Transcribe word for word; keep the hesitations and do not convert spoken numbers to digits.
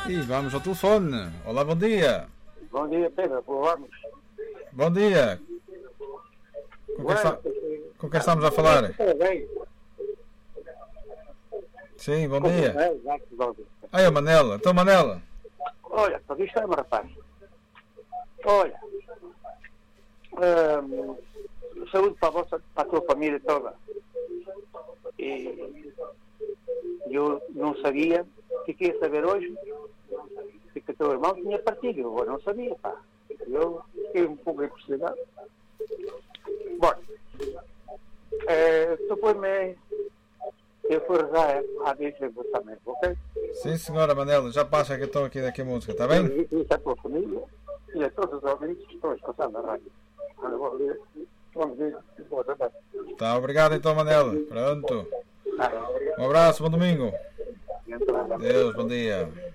E vamos ao telefone. Olá, bom dia. Bom dia, Pedro. Vamos. Bom dia. Com quem, está... Com quem estamos a falar? Sim, bom dia. Aí, a Manela. Então, Manela. Olha, só isto é uma rapaz. Olha. Hum, saúde para a, vossa, para a tua família toda. E eu não sabia, fiquei a saber hoje que o teu irmão tinha partido. Eu não sabia, pá. Eu fiquei um pouco impressionado. Bom, é, tu foi-me. Eu fui rezar à Virgem também, ok? Sim, senhora Manela, já passa que eu estou aqui daqui a música, está bem? Isso é a tua família e a todos os ouvintes que estão escutando a rádio. Vamos ver, boa tarde. Tá, obrigado então, Manela. Pronto. Um abraço, bom domingo. Deus, bom dia.